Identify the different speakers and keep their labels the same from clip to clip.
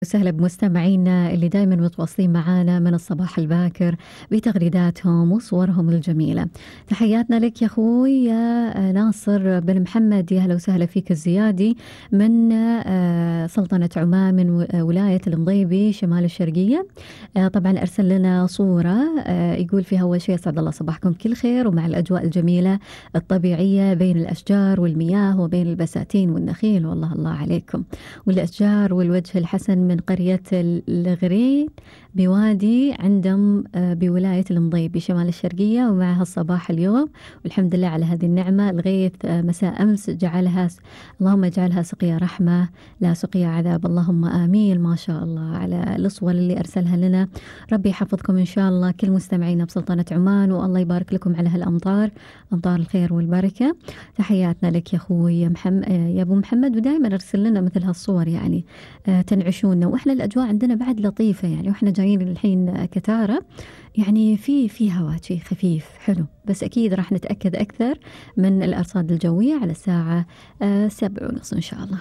Speaker 1: وسهلا بمستمعينا اللي دائما متواصلين معانا من الصباح الباكر بتغريداتهم وصورهم الجميلة. تحياتنا لك يا أخوي يا ناصر بن محمد، يا أهلا وسهلا فيك الزيادي من سلطنة عمان، من ولاية المضيبي شمال الشرقية. طبعا أرسل لنا صورة يقول فيها أول شيء: أسعد الله صباحكم كل خير ومع الأجواء الجميلة الطبيعية بين الأشجار والمياه وبين البساتين والنخيل، والله الله عليكم، والأشجار والوجه الحسن من قرية الغرين بوادي عندم بولاية المضيب بشمال الشرقية، ومعها الصباح اليوم والحمد لله على هذه النعمة. الغيث مساء أمس جعلها اللهم اجعلها سقيا رحمة لا سقيا عذاب، اللهم آمين. ما شاء الله على الصور اللي أرسلها لنا. ربي يحفظكم إن شاء الله كل مستمعينا بسلطنة عمان، والله يبارك لكم على هالأمطار، أمطار الخير والبركة. تحياتنا لك يا أخوي يا أبو محمد، ودائما أرسل لنا مثل هالصور يعني تنعشونا، وإحنا الأجواء عندنا بعد لطيفة يعني، وإحنا جايين الحين كتارة يعني في هواء شيء خفيف حلو، بس أكيد راح نتأكد أكثر من الأرصاد الجوية على الساعة 7:30 إن شاء الله.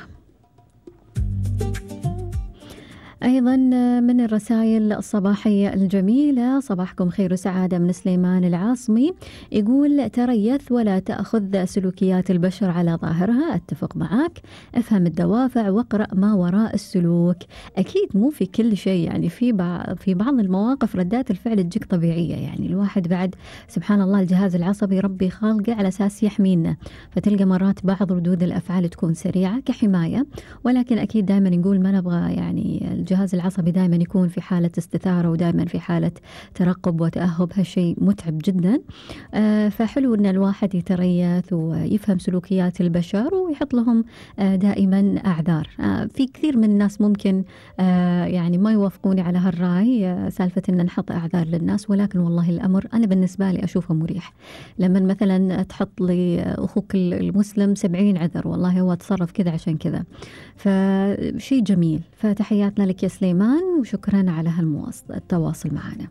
Speaker 1: أيضا من الرسائل الصباحية الجميلة: صباحكم خير وسعادة من سليمان العاصمي، يقول: تريث ولا تأخذ سلوكيات البشر على ظاهرها، أتفق معك، افهم الدوافع واقرأ ما وراء السلوك. أكيد مو في كل شيء يعني، في بعض المواقف ردات الفعل تجيك طبيعية، يعني الواحد بعد سبحان الله الجهاز العصبي ربي خالقه على أساس يحمينا، فتلقى مرات بعض ردود الأفعال تكون سريعة كحماية، ولكن أكيد دائما نقول ما نبغى يعني الجهاز العصبي دائما يكون في حالة استثارة ودائما في حالة ترقب وتأهب، هالشيء متعب جدا. فحلو أن الواحد يتريث ويفهم سلوكيات البشر ويحط لهم دائما أعذار. في كثير من الناس ممكن يعني ما يوافقوني على هالرأي، سالفة أن نحط أعذار للناس، ولكن والله الأمر أنا بالنسبة لي أشوفه مريح. لما مثلا تحط لي أخوك المسلم 70 عذر، والله هو تصرف كذا عشان كذا، فشيء جميل. فتحياتنا لك يا سليمان وشكرا على التواصل معنا.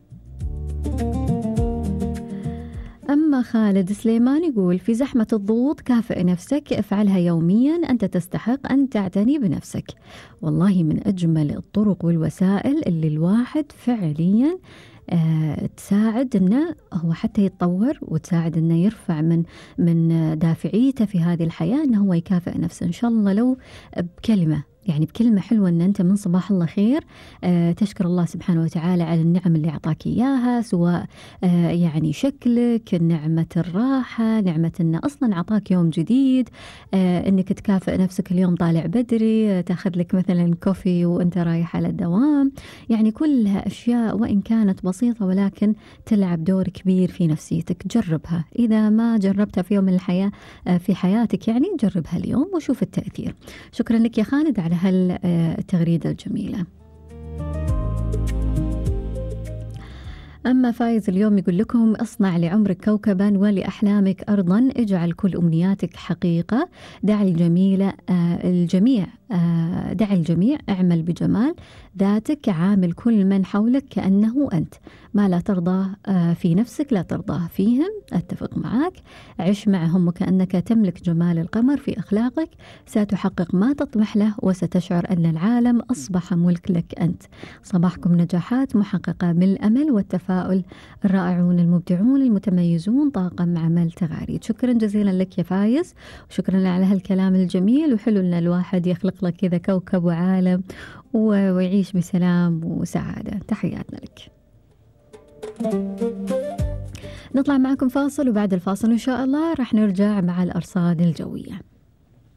Speaker 1: أما خالد سليمان يقول: في زحمة الضغوط كافئ نفسك، افعلها يوميا، أنت تستحق أن تعتني بنفسك. والله من أجمل الطرق والوسائل اللي الواحد فعليا تساعد انه هو حتى يتطور، وتساعد انه يرفع من دافعيته في هذه الحياة، انه هو يكافئ نفسه ان شاء الله لو بكلمة، يعني بكلمة حلوة أن أنت من صباح الله خير تشكر الله سبحانه وتعالى على النعم اللي أعطاك إياها، سواء يعني شكلك، نعمة الراحة، نعمة أنه أصلا أعطاك يوم جديد، أنك تكافئ نفسك اليوم طالع بدري، تاخذ لك مثلا كوفي وأنت رايح على الدوام، يعني كلها أشياء وإن كانت بسيطة ولكن تلعب دور كبير في نفسيتك. جربها، إذا ما جربتها في يوم من الحياة في حياتك يعني جربها اليوم وشوف التأثير. شكرا لك يا خالد على هالتغريدة الجميلة. أما فايز اليوم يقول لكم: اصنع لعمرك كوكبا ولأحلامك أرضا، اجعل كل أمنياتك حقيقة، دع الجميع، اعمل بجمال ذاتك، عامل كل من حولك كأنه أنت، ما لا ترضى في نفسك لا ترضاه فيهم، أتفق معك، عش معهم وكأنك تملك جمال القمر في أخلاقك، ستحقق ما تطمح له وستشعر أن العالم أصبح ملك لك أنت. صباحكم نجاحات محققة بالأمل والتفاؤل، الرائعون المبدعون المتميزون طاقم عمل تغاريد. شكرا جزيلا لك يا فايز، وشكرا على هالكلام الجميل، وحلو أن الواحد يخلق لك كذا كوكب وعالم ويعيش بسلام وسعادة. تحياتنا لك. نطلع معكم فاصل، وبعد الفاصل إن شاء الله راح نرجع مع الأرصاد الجوية.